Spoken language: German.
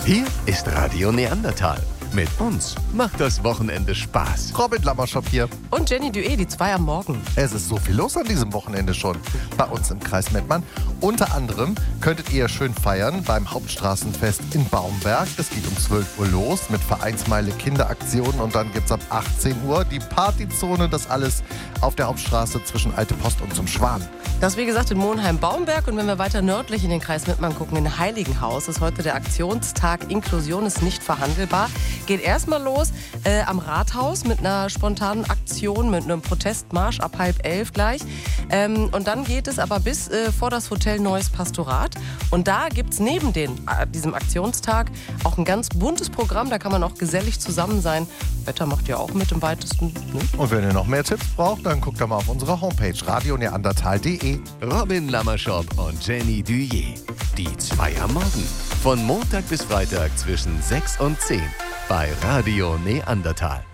Hier ist Radio Neandertal. Mit uns macht das Wochenende Spaß. Robin Lammerschop hier. Und Jenny Dué, die 2 am Morgen. Es ist so viel los an diesem Wochenende schon bei uns im Kreis Mettmann. Unter anderem könntet ihr schön feiern beim Hauptstraßenfest in Baumberg. Es geht um 12 Uhr los mit Vereinsmeile Kinderaktionen und dann gibt es ab 18 Uhr die Partyzone. Das alles auf der Hauptstraße zwischen Alte Post und zum Schwan. Das wie gesagt in Monheim-Baumberg. Und wenn wir weiter nördlich in den Kreis Mettmann gucken, in Heiligenhaus, ist heute der Aktionstag Inklusion ist nicht verhandelbar. Geht erstmal los am Rathaus mit einer spontanen Aktion, mit einem Protestmarsch ab 10:30 gleich. Und dann geht es aber bis vor das Hotel Neues Pastorat. Und da gibt es neben diesem Aktionstag auch ein ganz buntes Programm. Da kann man auch gesellig zusammen sein. Wetter macht ja auch mit im weitesten. Ne? Und wenn ihr noch mehr Tipps braucht, dann guckt doch mal auf unserer Homepage radioneandertal.de. Robin Lammerschop und Jenny Dué. Die 2 am Morgen. Von Montag bis Freitag zwischen 6 und 10 bei Radio Neandertal.